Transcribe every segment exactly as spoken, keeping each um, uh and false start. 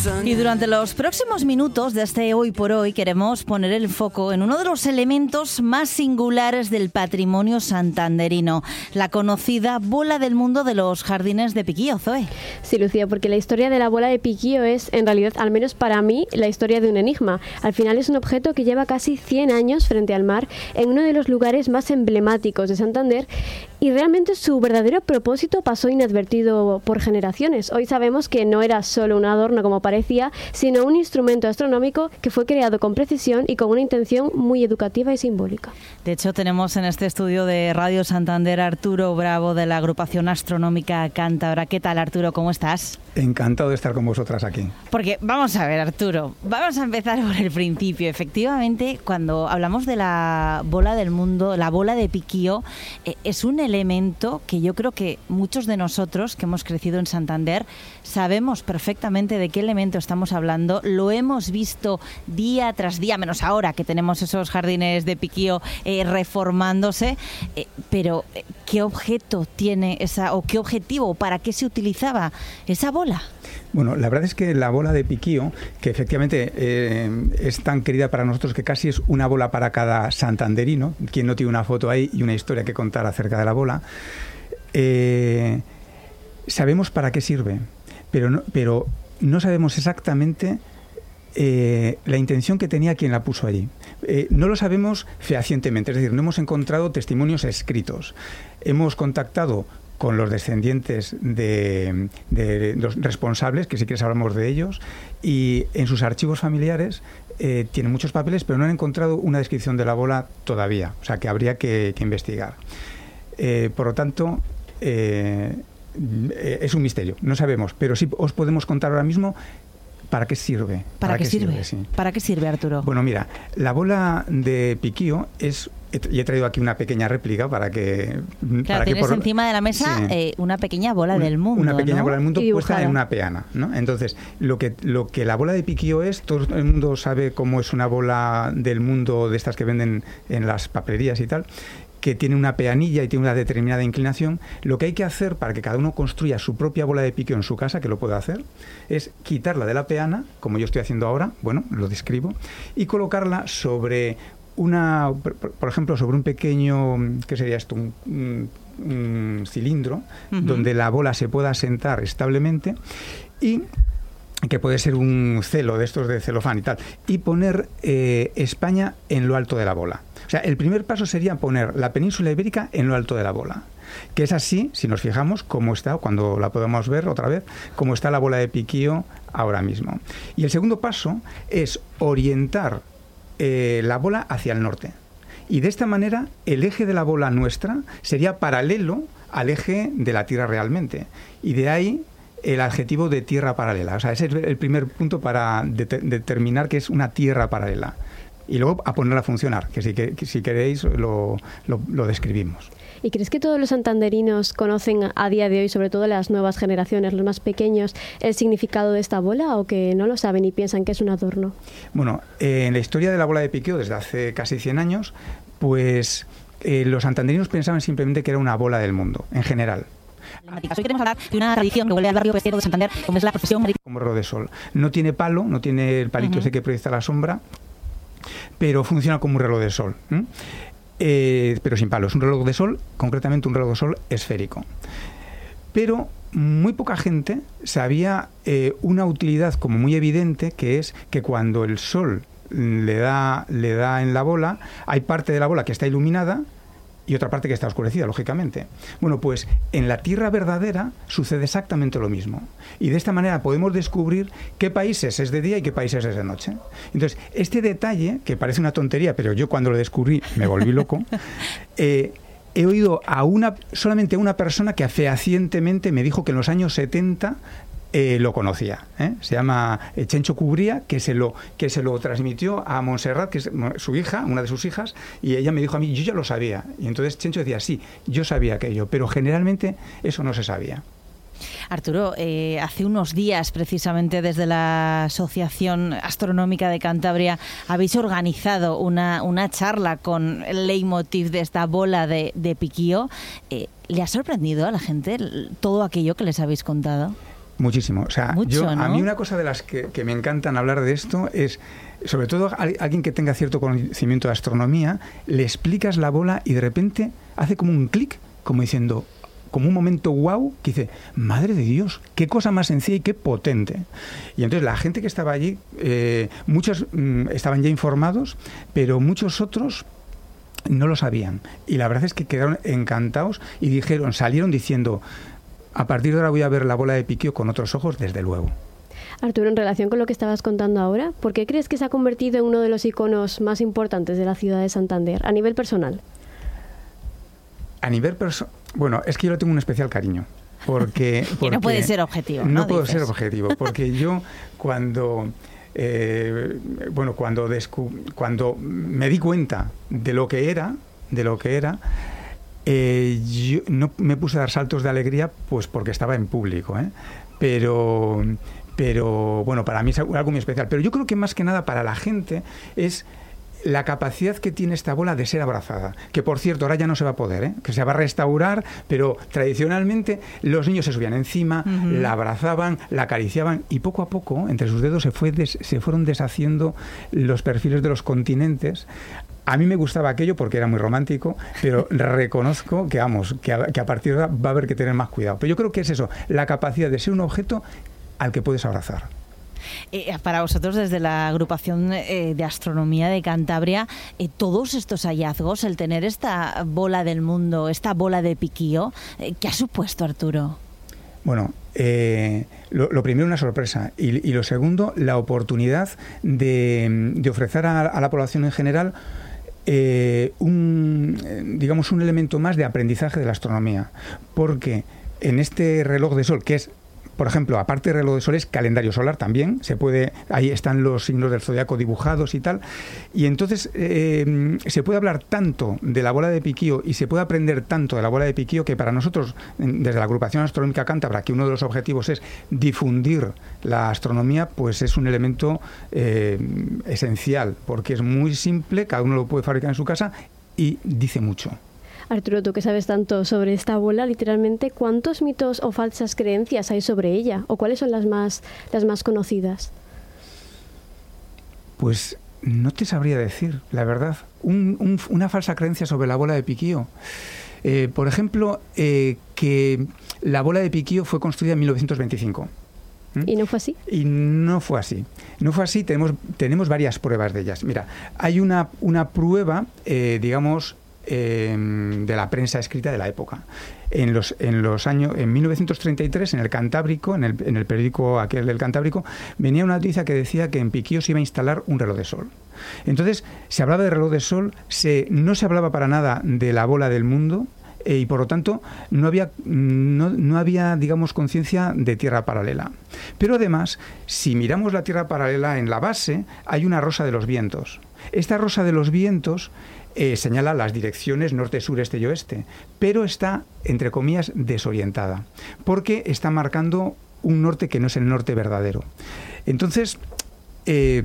Y durante los próximos minutos de este Hoy por Hoy queremos poner el foco en uno de los elementos más singulares del patrimonio santanderino, la conocida bola del mundo de los jardines de Piquío, Zoe. Sí, Lucía, porque la historia de la bola de Piquío es, en realidad, al menos para mí, la historia de un enigma. Al final es un objeto que lleva casi cien años frente al mar en uno de los lugares más emblemáticos de Santander y realmente su verdadero propósito pasó inadvertido por generaciones. Hoy sabemos que no era solo un adorno como parecía, sino un instrumento astronómico que fue creado con precisión y con una intención muy educativa y simbólica. De hecho, tenemos en este estudio de Radio Santander a Arturo Bravo de la agrupación astronómica Cántabra. ¿Qué tal, Arturo? ¿Cómo estás? Encantado de estar con vosotras aquí. Porque vamos a ver, Arturo, vamos a empezar por el principio. Efectivamente, cuando hablamos de la bola del mundo, la bola de Piquío, eh, es un elemento que yo creo que muchos de nosotros que hemos crecido en Santander sabemos perfectamente de qué elemento estamos hablando. Lo hemos visto día tras día, menos ahora que tenemos esos jardines de Piquío eh, reformándose. Eh, pero, eh, ¿qué objeto tiene esa, o qué objetivo, para qué se utilizaba esa bola? Bueno, la verdad es que la bola de Piquío, que efectivamente eh, es tan querida para nosotros que casi es una bola para cada santanderino, quien no tiene una foto ahí y una historia que contar acerca de la bola, eh, sabemos para qué sirve, pero no, pero no sabemos exactamente eh, la intención que tenía quien la puso allí. Eh, no lo sabemos fehacientemente, es decir, no hemos encontrado testimonios escritos. Hemos contactado con los descendientes de, de los responsables, que si quieres hablamos de ellos, y en sus archivos familiares eh, tienen muchos papeles, pero no han encontrado una descripción de la bola todavía, o sea que habría que, que investigar. Eh, por lo tanto, eh, es un misterio, no sabemos, pero sí os podemos contar ahora mismo ¿para qué sirve? ¿Para, ¿Para qué, qué sirve? sirve sí. ¿Para qué sirve, Arturo? Bueno, mira, la bola de Piquío es... Y he traído aquí una pequeña réplica para que... Claro, para tienes que por, encima de la mesa sí, eh, una pequeña bola un, del mundo, Una pequeña ¿no? bola del mundo puesta en una peana, ¿no? Entonces, lo que, lo que la bola de Piquío es, todo el mundo sabe cómo es una bola del mundo de estas que venden en las papelerías y tal, que tiene una peanilla y tiene una determinada inclinación. Lo que hay que hacer para que cada uno construya su propia bola de Piquío en su casa, que lo puede hacer, es quitarla de la peana, como yo estoy haciendo ahora, bueno, lo describo, y colocarla sobre una, por ejemplo, sobre un pequeño, ¿qué sería esto? Un, un, un cilindro, uh-huh, donde la bola se pueda sentar establemente y que puede ser un celo de estos de celofán y tal, y poner eh, España en lo alto de la bola. O sea, el primer paso sería poner la península ibérica en lo alto de la bola, que es así, si nos fijamos, cómo está, cuando la podemos ver otra vez, cómo está la bola de Piquío ahora mismo. Y el segundo paso es orientar eh, la bola hacia el norte. Y de esta manera, el eje de la bola nuestra sería paralelo al eje de la Tierra realmente. Y de ahí el adjetivo de tierra paralela. O sea, ese es el primer punto para det- determinar que es una tierra paralela. Y luego a ponerla a funcionar, que si, que, que si queréis lo, lo, lo describimos. ¿Y crees que todos los santanderinos conocen a día de hoy, sobre todo las nuevas generaciones, los más pequeños, el significado de esta bola, o que no lo saben y piensan que es un adorno? Bueno, eh, en la historia de la bola de Piquío, desde hace casi cien años, pues eh, los santanderinos pensaban simplemente que era una bola del mundo, en general. Hoy queremos hablar de una tradición que vuelve al barrio pesquero de Santander, como es la procesión marítima. Como reloj de sol. No tiene palo, no tiene el palito uh-huh. ese que proyecta la sombra, pero funciona como un reloj de sol. ¿Mm? Eh, pero sin palo. Es un reloj de sol, concretamente un reloj de sol esférico. Pero muy poca gente sabía eh, una utilidad como muy evidente, que es que cuando el sol le da, le da en la bola, hay parte de la bola que está iluminada y otra parte que está oscurecida, lógicamente. Bueno, pues en la Tierra verdadera sucede exactamente lo mismo. Y de esta manera podemos descubrir qué países es de día y qué países es de noche. Entonces, este detalle, que parece una tontería, pero yo cuando lo descubrí me volví loco, eh, he oído a una solamente a una persona que fehacientemente me dijo que en los años setenta Eh, lo conocía, ¿eh? Se llama Chencho Cubría, que se lo que se lo transmitió a Montserrat, que es su hija, una de sus hijas, y ella me dijo a mí, yo ya lo sabía. Y entonces Chencho decía, sí, yo sabía aquello, pero generalmente eso no se sabía. Arturo, eh, hace unos días, precisamente desde la Asociación Astronómica de Cantabria, habéis organizado una, una charla con el leitmotiv de esta bola de, de Piquío. Eh, ¿Le ha sorprendido a la gente todo aquello que les habéis contado? Muchísimo. O sea, Mucho, yo, ¿no? a mí una cosa de las que, que me encantan hablar de esto es, sobre todo a alguien que tenga cierto conocimiento de astronomía, le explicas la bola y de repente hace como un clic, como diciendo, como un momento wow, que dice, madre de Dios, qué cosa más sencilla y qué potente. Y entonces la gente que estaba allí, eh, muchos mm, estaban ya informados, pero muchos otros no lo sabían. Y la verdad es que quedaron encantados y dijeron, salieron diciendo, a partir de ahora voy a ver la bola de Piquio con otros ojos, desde luego. Arturo, en relación con lo que estabas contando ahora, ¿por qué crees que se ha convertido en uno de los iconos más importantes de la ciudad de Santander, a nivel personal? A nivel personal, bueno, es que yo le tengo un especial cariño. Porque, que porque no puede ser objetivo. No, No puedo dices. ser objetivo, porque yo cuando... Eh, bueno, cuando, descu cuando me di cuenta de lo que era, de lo que era, eh, yo no me puse a dar saltos de alegría, pues porque estaba en público, ¿eh? Pero, pero bueno, para mí es algo muy especial. Pero yo creo que más que nada para la gente es la capacidad que tiene esta bola de ser abrazada, que por cierto ahora ya no se va a poder, ¿eh? Que se va a restaurar, pero tradicionalmente los niños se subían encima, uh-huh. la abrazaban, la acariciaban y poco a poco entre sus dedos se, fue des se fueron deshaciendo los perfiles de los continentes. A mí me gustaba aquello porque era muy romántico, pero reconozco que, vamos, que a, que a partir de ahora va a haber que tener más cuidado. Pero yo creo que es eso, la capacidad de ser un objeto al que puedes abrazar. Eh, para vosotros, desde la agrupación eh, de astronomía de Cantabria, eh, todos estos hallazgos, el tener esta bola del mundo, esta bola de Piquio, eh, ¿qué ha supuesto, Arturo? Bueno, eh, lo, lo primero, una sorpresa, y, y lo segundo, la oportunidad de, de ofrecer a, a la población en general eh, un, digamos, un elemento más de aprendizaje de la astronomía, porque en este reloj de sol, que es, por ejemplo, aparte de reloj de sol, es calendario solar también, se puede, ahí están los signos del zodiaco dibujados y tal, y entonces eh, se puede hablar tanto de la bola de Piquio y se puede aprender tanto de la bola de Piquio que para nosotros, desde la agrupación astronómica cántabra, que uno de los objetivos es difundir la astronomía, pues es un elemento eh, esencial, porque es muy simple, cada uno lo puede fabricar en su casa y dice mucho. Arturo, tú que sabes tanto sobre esta bola, literalmente, ¿cuántos mitos o falsas creencias hay sobre ella? ¿O cuáles son las más, las más conocidas? Pues no te sabría decir, la verdad. Un, un, una falsa creencia sobre la bola de Piquio. Eh, por ejemplo, eh, que la bola de Piquio fue construida en mil novecientos veinticinco. ¿Mm? ¿Y no fue así? Y no fue así. No fue así, tenemos, tenemos varias pruebas de ellas. Mira, hay una, una prueba, eh, digamos... Eh, de la prensa escrita de la época. En los, en los años, en mil novecientos treinta y tres, en el Cantábrico, en el, en el periódico aquel del Cantábrico, venía una noticia que decía que en Piquio se iba a instalar un reloj de sol. Entonces, se hablaba de reloj de sol, se, no se hablaba para nada de la bola del mundo, eh, y por lo tanto no había, no, no había digamos, conciencia de tierra paralela. Pero además, si miramos la tierra paralela en la base, hay una rosa de los vientos. Esta rosa de los vientos Eh, señala las direcciones norte, sur, este y oeste, pero está, entre comillas, desorientada, porque está marcando un norte que no es el norte verdadero. Entonces, eh,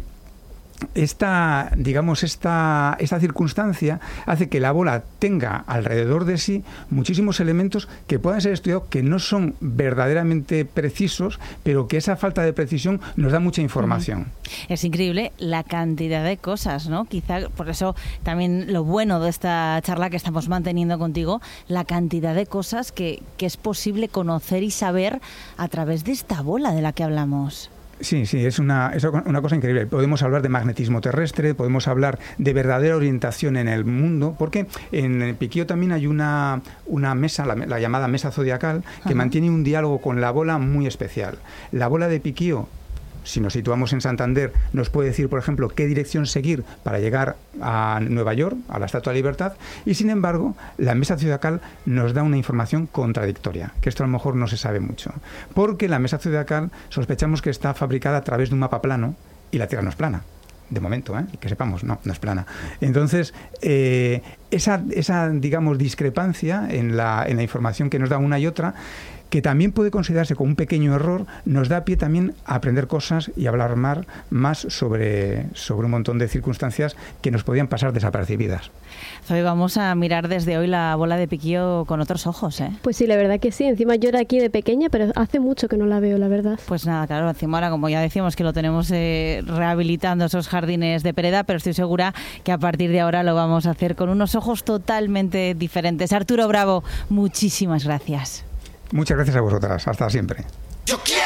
esta, digamos, esta, esta circunstancia hace que la bola tenga alrededor de sí muchísimos elementos que puedan ser estudiados, que no son verdaderamente precisos, pero que esa falta de precisión nos da mucha información. Es increíble la cantidad de cosas, ¿no? Quizá por eso también lo bueno de esta charla que estamos manteniendo contigo, la cantidad de cosas que, que es posible conocer y saber a través de esta bola de la que hablamos. Sí, sí, es una, es una cosa increíble. Podemos hablar de magnetismo terrestre, podemos hablar de verdadera orientación en el mundo, porque en Piquio también hay una, una mesa, la, la llamada mesa zodiacal, que Ajá. mantiene un diálogo con la bola muy especial. La bola de Piquio, si nos situamos en Santander, nos puede decir, por ejemplo, qué dirección seguir para llegar a Nueva York, a la Estatua de la Libertad, y sin embargo, la mesa zodiacal nos da una información contradictoria, que esto a lo mejor no se sabe mucho, porque la mesa zodiacal sospechamos que está fabricada a través de un mapa plano y la Tierra no es plana. De momento, ¿eh? Que sepamos, no, no es plana. Entonces, eh, esa, esa, digamos, discrepancia en la, en la información que nos da una y otra que también puede considerarse como un pequeño error, nos da pie también a aprender cosas y hablar más, más sobre, sobre un montón de circunstancias que nos podían pasar desapercibidas. Zoe, vamos a mirar desde hoy la bola de piquillo con otros ojos, ¿eh? Pues sí, la verdad que sí. Encima yo era aquí de pequeña, pero hace mucho que no la veo, la verdad. Pues nada, claro, encima ahora, como ya decíamos, que lo tenemos eh, rehabilitando esos jardines de Pereda, pero estoy segura que a partir de ahora lo vamos a hacer con unos ojos totalmente diferentes. Arturo Bravo, muchísimas gracias. Muchas gracias a vosotras. Hasta siempre.